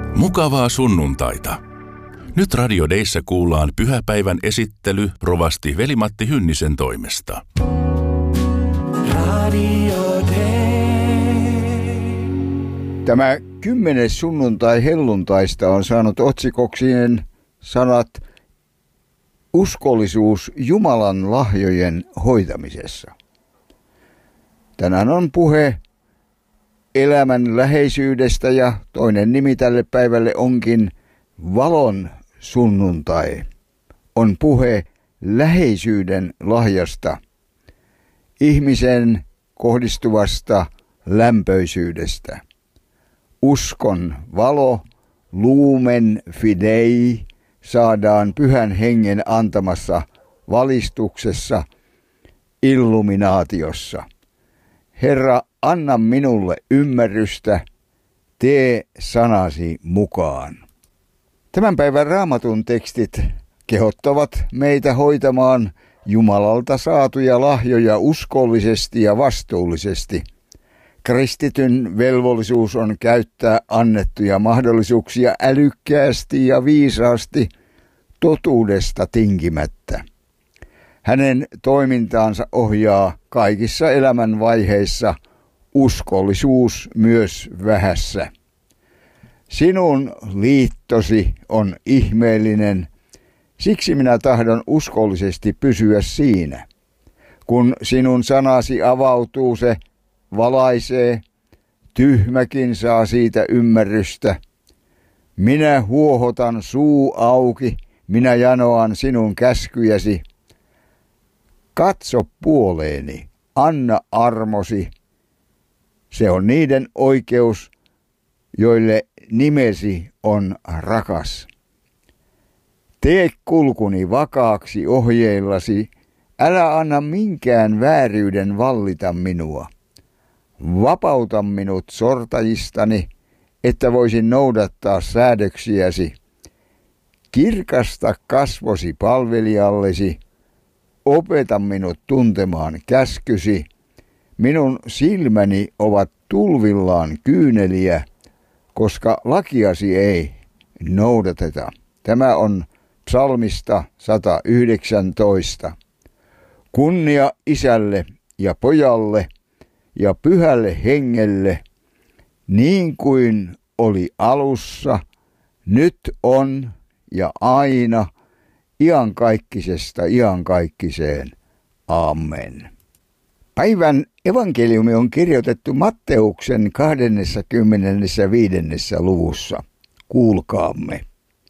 Mukavaa sunnuntaita. Nyt Radio Deissä kuullaan pyhäpäivän esittely rovasti Veli-Matti Hynnisen toimesta. Radio Dei. Tämä 10. sunnuntai helluntaista on saanut otsikoksien sanat uskollisuus Jumalan lahjojen hoitamisessa. Tänään on puhe elämän läheisyydestä ja toinen nimi tälle päivälle onkin valon sunnuntai. On puhe läheisyyden lahjasta, ihmisen kohdistuvasta lämpöisyydestä. Uskon valo, lumen fidei, saadaan Pyhän Hengen antamassa valistuksessa, illuminaatiossa. Herra, anna minulle ymmärrystä, tee sanasi mukaan. Tämän päivän Raamatun tekstit kehottavat meitä hoitamaan Jumalalta saatuja lahjoja uskollisesti ja vastuullisesti. Kristityn velvollisuus on käyttää annettuja mahdollisuuksia älykkäästi ja viisaasti, totuudesta tinkimättä. Hänen toimintaansa ohjaa kaikissa elämän vaiheissa uskollisuus myös vähässä. Sinun liittosi on ihmeellinen, siksi minä tahdon uskollisesti pysyä siinä. Kun sinun sanasi avautuu, se valaisee, tyhmäkin saa siitä ymmärrystä. Minä huohotan suu auki, minä janoan sinun käskyjäsi. Katso puoleeni, anna armosi. Se on niiden oikeus, joille nimesi on rakas. Tee kulkuni vakaaksi ohjeillasi, älä anna minkään vääryyden vallita minua. Vapauta minut sortajistani, että voisin noudattaa säädöksiäsi. Kirkasta kasvosi palvelijallesi, opeta minut tuntemaan käskysi. Minun silmäni ovat tulvillaan kyyneliä, koska lakiasi ei noudateta. Tämä on psalmista 119. Kunnia Isälle ja Pojalle ja Pyhälle Hengelle, niin kuin oli alussa, nyt on ja aina, iankaikkisesta iankaikkiseen. Amen. Päivän evankeliumi on kirjoitettu Matteuksen 25. luvussa. Kuulkaamme.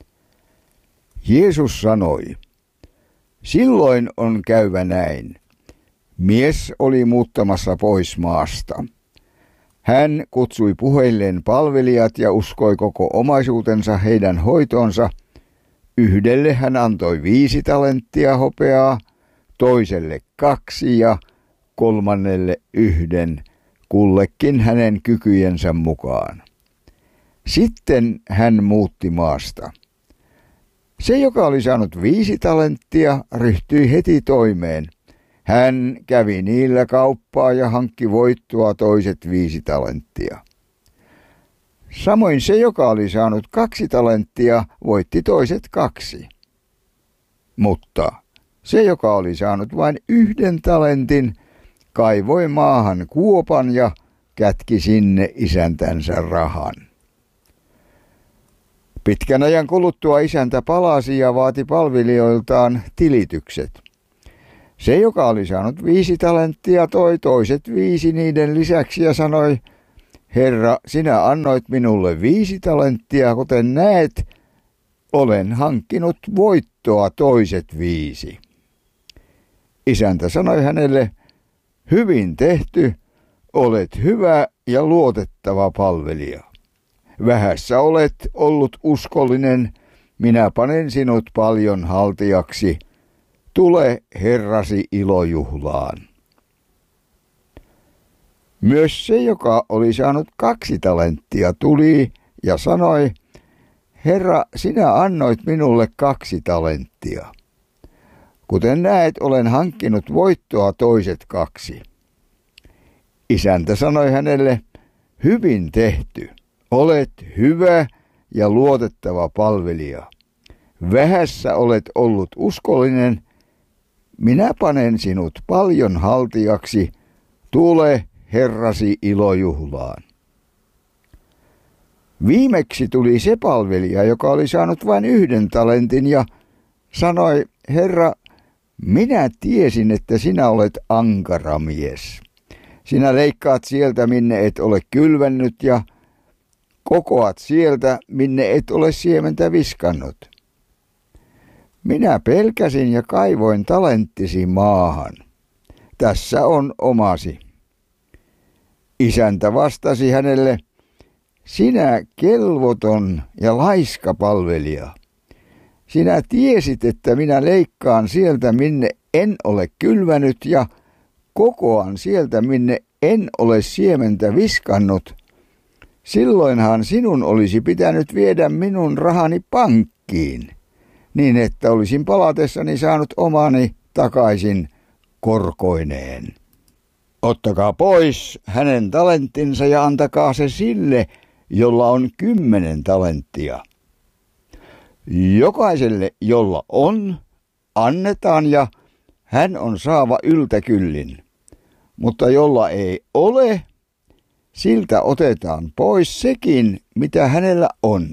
Jeesus sanoi, silloin on käyvä näin. Mies oli muuttamassa pois maasta. Hän kutsui puheilleen palvelijat ja uskoi koko omaisuutensa heidän hoitoonsa. Yhdelle hän antoi 5 talenttia hopeaa, toiselle 2 ja kolmannelle 1, kullekin hänen kykyjensä mukaan. Sitten hän muutti maasta. Se, joka oli saanut 5 talenttia, ryhtyi heti toimeen. Hän kävi niillä kauppaa ja hankki voittoa toiset 5 talenttia. Samoin se, joka oli saanut 2 talenttia, voitti toiset 2. Mutta se, joka oli saanut vain 1 talentin, kaivoi maahan kuopan ja kätki sinne isäntänsä rahan. Pitkän ajan kuluttua isäntä palasi ja vaati palvelijoiltaan tilitykset. Se, joka oli saanut 5 talenttia, toi toiset 5 niiden lisäksi ja sanoi, Herra, sinä annoit minulle 5 talenttia, kuten näet, olen hankkinut voittoa toiset 5. Isäntä sanoi hänelle, hyvin tehty, olet hyvä ja luotettava palvelija. Vähässä olet ollut uskollinen, minä panen sinut paljon haltijaksi. Tule Herrasi ilojuhlaan. Myös se, joka oli saanut 2 talenttia, tuli ja sanoi, Herra, sinä annoit minulle 2 talenttia. Kuten näet, olen hankkinut voittoa toiset 2. Isäntä sanoi hänelle, hyvin tehty, olet hyvä ja luotettava palvelija. Vähässä olet ollut uskollinen, minä panen sinut paljon haltijaksi, tule Herrasi ilojuhlaan. Viimeksi tuli se palvelija, joka oli saanut vain 1 talentin ja sanoi, Herra, minä tiesin, että sinä olet ankara mies. Sinä leikkaat sieltä, minne et ole kylvännyt ja kokoat sieltä, minne et ole siementä viskannut. Minä pelkäsin ja kaivoin talenttisi maahan. Tässä on omasi. Isäntä vastasi hänelle, sinä kelvoton ja laiska palvelija. Sinä tiesit, että minä leikkaan sieltä, minne en ole kylvänyt ja kokoan sieltä, minne en ole siementä viskannut. Silloinhan sinun olisi pitänyt viedä minun rahani pankkiin, niin että olisin palatessani saanut omani takaisin korkoineen. Ottakaa pois hänen talenttinsa ja antakaa se sille, jolla on 10 talenttia. Jokaiselle, jolla on, annetaan ja hän on saava yltäkyllin. Mutta jolla ei ole, siltä otetaan pois sekin, mitä hänellä on.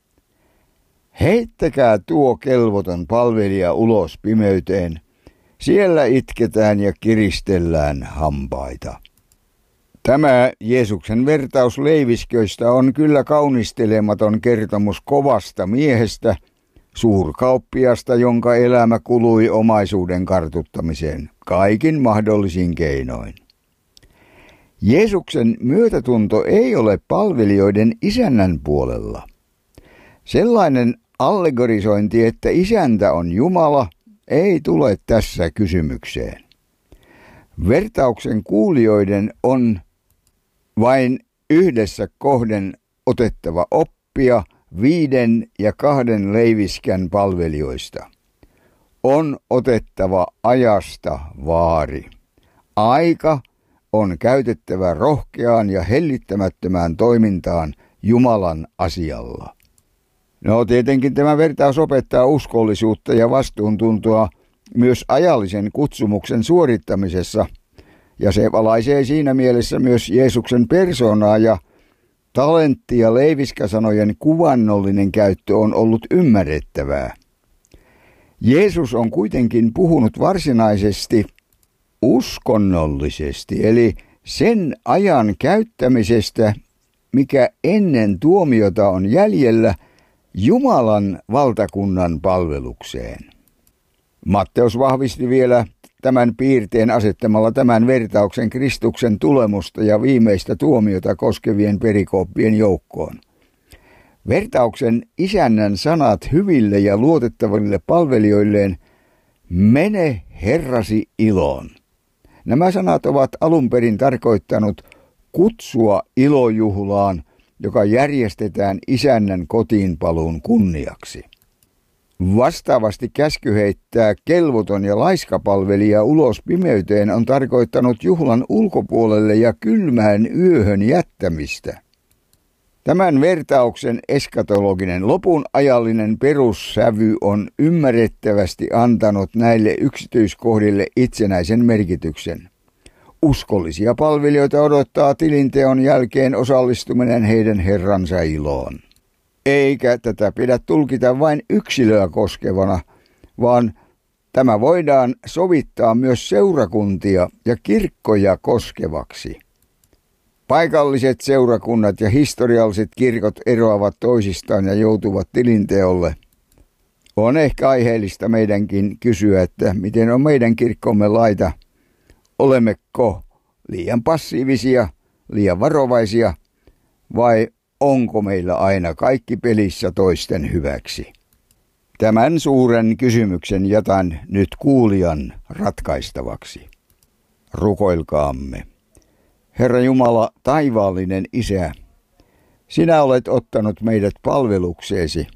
Heittäkää tuo kelvoton palvelija ulos pimeyteen. Siellä itketään ja kiristellään hampaita. Tämä Jeesuksen vertaus leivisköistä on kyllä kaunistelematon kertomus kovasta miehestä, suurkauppiasta, jonka elämä kului omaisuuden kartuttamiseen kaikin mahdollisin keinoin. Jeesuksen myötätunto ei ole palvelijoiden isännän puolella. Sellainen allegorisointi, että isäntä on Jumala, ei tule tässä kysymykseen. Vertauksen kuulijoiden on vain yhdessä kohden otettava oppia 5 ja 2 leiviskän palvelijoista. On otettava ajasta vaari. Aika on käytettävä rohkeaan ja hellittämättömään toimintaan Jumalan asialla. No tietenkin tämä vertaus opettaa uskollisuutta ja vastuuntuntoa myös ajallisen kutsumuksen suorittamisessa, ja se valaisee siinä mielessä myös Jeesuksen persoonaa ja talentti- ja leiviskäsanojen kuvannollinen käyttö on ollut ymmärrettävää. Jeesus on kuitenkin puhunut varsinaisesti uskonnollisesti, eli sen ajan käyttämisestä, mikä ennen tuomiota on jäljellä, Jumalan valtakunnan palvelukseen. Matteus vahvisti vielä tämän piirteen asettamalla tämän vertauksen Kristuksen tulemusta ja viimeistä tuomiota koskevien perikooppien joukkoon. Vertauksen isännän sanat hyville ja luotettaville palvelijoilleen, mene Herrasi iloon. Nämä sanat ovat alun perin tarkoittanut kutsua ilojuhlaan, joka järjestetään isännän kotiinpaluun kunniaksi. Vastaavasti käsky heittää kelvoton ja laiskapalvelija ulos pimeyteen on tarkoittanut juhlan ulkopuolelle ja kylmään yöhön jättämistä. Tämän vertauksen eskatologinen lopun ajallinen perussävy on ymmärrettävästi antanut näille yksityiskohdille itsenäisen merkityksen. Uskollisia palvelijoita odottaa tilinteon jälkeen osallistuminen heidän Herransa iloon. Eikä tätä pidä tulkita vain yksilöä koskevana, vaan tämä voidaan sovittaa myös seurakuntia ja kirkkoja koskevaksi. Paikalliset seurakunnat ja historialliset kirkot eroavat toisistaan ja joutuvat tilinteolle. On ehkä aiheellista meidänkin kysyä, että miten on meidän kirkkomme laita. Olemmeko liian passiivisia, liian varovaisia vai onko meillä aina kaikki pelissä toisten hyväksi? Tämän suuren kysymyksen jätän nyt kuulijan ratkaistavaksi. Rukoilkaamme. Herra Jumala, taivaallinen Isä, sinä olet ottanut meidät palvelukseesi.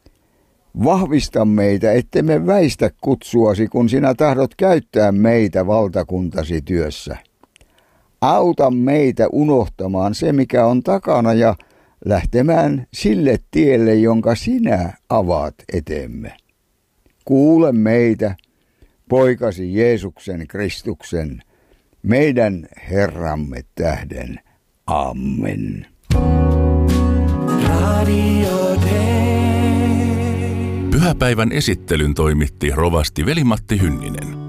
Vahvista meitä, ettemme väistä kutsuasi, kun sinä tahdot käyttää meitä valtakuntasi työssä. Auta meitä unohtamaan se, mikä on takana ja lähtemään sille tielle, jonka sinä avaat eteemme. Kuule meitä, poikasi Jeesuksen Kristuksen, meidän Herramme tähden. Amen. Radio Day. Pyhäpäivän esittelyn toimitti rovasti Veli-Matti Hynninen.